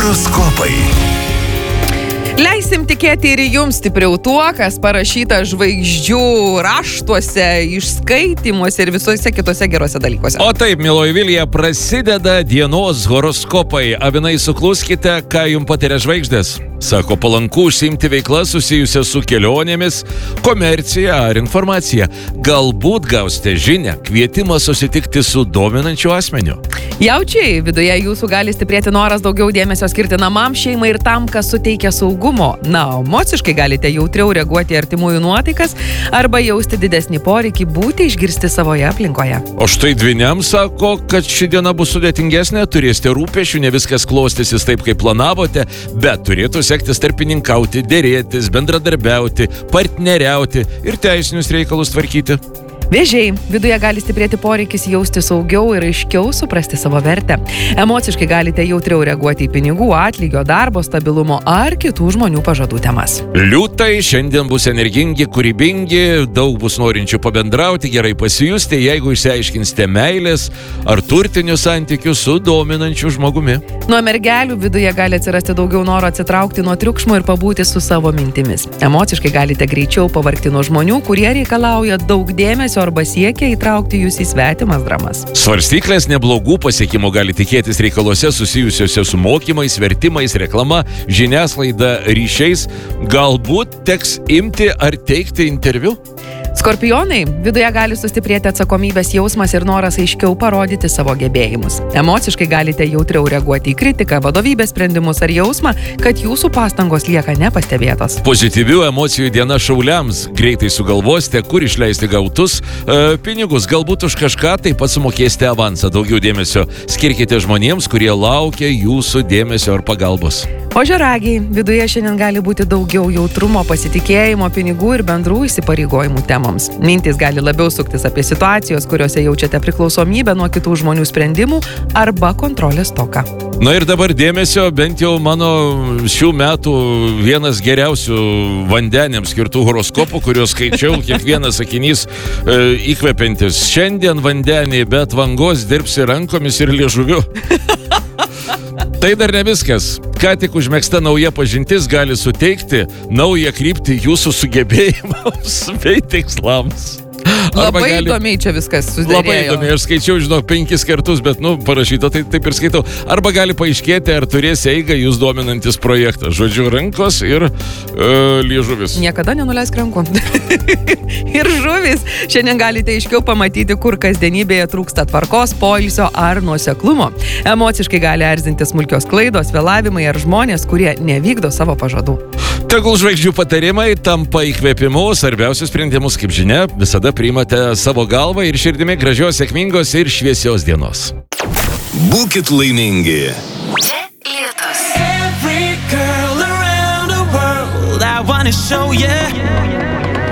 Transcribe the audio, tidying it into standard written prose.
Horoskopai. Leisim tikėti ir jums stipriau tuo, kas parašyta žvaigždžių raštuose, išskaitimuose ir visuose kitose gerose dalykuose. O taip, mieloji Vilija, prasideda dienos horoskopai. Avinai, sukluskite, ką jums patiria žvaigždės. Sako, palanku užsiimti veiklą susijusią su kelionėmis, komercija ar informacija. Galbūt gausite žinią, kvietimą susitikti su dominančiu asmeniu. Jaučiai, viduje jūsų gali stiprėti noras daugiau dėmesio skirti namam, šeimai ir tam, kas suteikia saugumo. Na, emociškai galite jautriau reaguoti į artimųjų nuotaikas arba jausti didesnį poreikį būti išgirsti savoje aplinkoje. O štai dvyniams sako, kad ši diena bus sudėtingesnė, turėsite rūpesčių, ne viskas klostysis taip, kaip planavote, bet turėtų sektis tarpininkauti, dėrėtis, bendradarbiauti, partneriauti ir teisinius reikalus tvarkyti. Vėžiai, viduje gali stiprėti poreikis jausti saugiau ir aiškiau suprasti savo vertę. Emociškai galite jautriau reaguoti į pinigų, atlygio, darbo, stabilumo ar kitų žmonių pažadų temas. Liūtai šiandien bus energingi, kūrybingi, daug bus norinčių pabendrauti, gerai pasijusti, jeigu išsiaiškinsite meilės ar turtinius santykius su dominančiu žmogumi. Nuo mergelių viduje gali atsirasti daugiau noro atsitraukti nuo triukšmo ir pabūti su savo mintimis. Emociškai galite greičiau pavargti nuo žmonių, kurie reikalauja daug dėmesio arba siekia įtraukti jūs į svetimas dramas. Svarstyklės neblogų pasiekimų gali tikėtis reikaluose susijusiuose su mokymais, vertimais, reklama, žiniasklaida, ryšiais. Galbūt teks imti ar teikti interviu? Skorpionai, viduje gali sustiprėti atsakomybės jausmas ir noras aiškiau parodyti savo gebėjimus. Emociškai galite jautriau reaguoti į kritiką, vadovybės sprendimus ar jausmą, kad jūsų pastangos lieka nepastebėtos. Pozityvių emocijų diena šauliams. Greitai sugalvosite, kur išleisti gautus pinigus. Galbūt už kažką taip pat sumokėsite avansą. Daugiau dėmesio skirkite žmonėms, kurie laukia jūsų dėmesio ar pagalbos. Ožiaragiai, viduje šiandien gali būti daugiau jautrumo, pasitikėjimo, pinigų ir bendrų įsipareigojimų temoms. Mintys gali labiau suktis apie situacijos, kuriuose jaučiate priklausomybę nuo kitų žmonių sprendimų arba kontrolės stoką. Na ir dabar dėmesio, bent jau mano šių metų vienas geriausių vandeniams skirtų horoskopų, kuriuos skaičiau, kiekvienas sakinys įkvepiantis. Šiandien vandenį, bet vangos dirbsi rankomis ir liežuviu. Tai dar ne viskas. Ką tik užmegzta nauja pažintis gali suteikti naują kryptį jūsų sugebėjimams bei tikslams. Labai įdomiai čia viskas susidėrėjo. Labai įdomiai, aš skaičiau, 5 kartus, bet, parašyta, tai taip ir skaitau. Arba gali paaiškėti, ar turės eigą jūs dominantis projektas. Žodžiu, rankos ir liežuvis. Niekada nenuleisk rankų. Ir žuvis. Šiandien galite aiškiau pamatyti, kur kasdienybėje trūksta tvarkos, poilsio ar nuoseklumo. Emociškai gali erzinti smulkios klaidos, vėlavimai ar žmonės, kurie nevykdo savo pažadų. Tegul žvaigždžių patarimai tampa įkvėpimu, svarbiausius sprendimus, kaip žinia, visada priimate savo galvą ir širdimi. Gražios, sėkmingos ir šviesios dienos. Būkit laimingi. Čia Lietus. Every girl around the world, I wanna show you.